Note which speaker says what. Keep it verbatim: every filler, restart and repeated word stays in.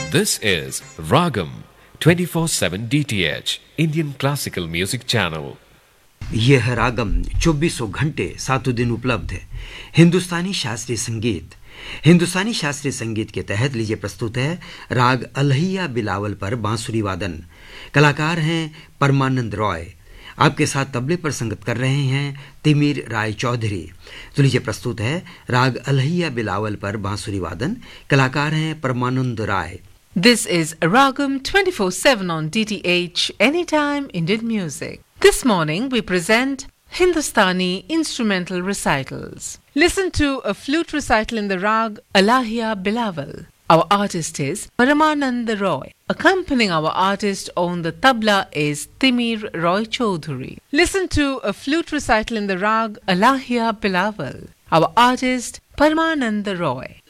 Speaker 1: This is Ragam twenty-four seven D T H Indian Classical Music Channel.
Speaker 2: यह है रागम चौबीसों घंटे सातों दिन उपलब्ध है हिंदुस्तानी शास्त्रीय संगीत। हिंदुस्तानी शास्त्रीय संगीत के तहत लीजिए प्रस्तुत है राग अलहिया बिलावल पर बांसुरी वादन। कलाकार हैं परमानंद रॉय। आपके साथ तबले पर संगत कर रहे हैं तिमिर राय चौधरी। तो लीजिए प्रस्तुत है राग अलहिया बिलावल पर बांसुरी वादन। कलाकार हैं परमानंद राय।
Speaker 3: This is Ragam twenty-four seven on D T H Anytime Indian Music. This morning we present Hindustani instrumental recitals. Listen to a flute recital in the rag Alahia Bilawal. Our artist is Paramanand Roy. Accompanying our artist on the tabla is Timir Roy Chaudhary. Listen to a flute recital in the rag Alahia Bilawal. Our artist Paramanand Roy.